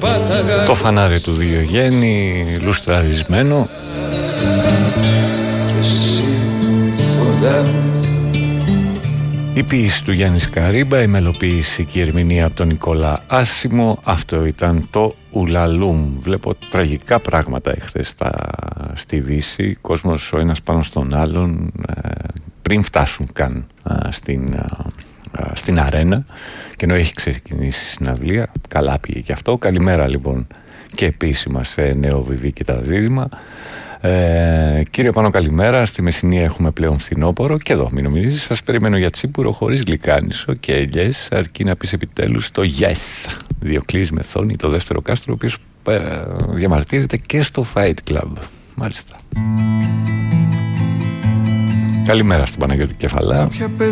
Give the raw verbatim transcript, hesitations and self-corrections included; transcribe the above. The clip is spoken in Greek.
Το φανάρι του Διογέννη λουστραρισμένο. Η ποίηση του Γιάννη Καρύμπα, η μελοποίηση και η ερμηνεία από τον Νικόλα Άσημο. Αυτό ήταν το Ουλαλούμ. Βλέπω τραγικά πράγματα εχθές στα, στη Δύση. Κόσμος ο ένας πάνω στον άλλον ε, πριν φτάσουν καν ε, στην, ε, στην αρένα, και ενώ έχει ξεκινήσει η συναυλία. Καλά πήγε και αυτό. Καλημέρα λοιπόν και επίσημα σε Νέο Βιβί και τα Δίδυμα. Ε, κύριε Πάνο, καλημέρα. Στη Μεσσηνία έχουμε πλέον φθινόπωρο. Και εδώ μην νομίζεις, σας περιμένω για τσίπουρο χωρίς γλυκάνισο και yes, αρκεί να πεις επιτέλους το yes. Διοκλής Μεθόνη, το δεύτερο κάστρο, ο οποίος ε, διαμαρτύρεται και στο Fight Club. Μάλιστα. Καλημέρα στον Παναγιώτη Κεφαλά.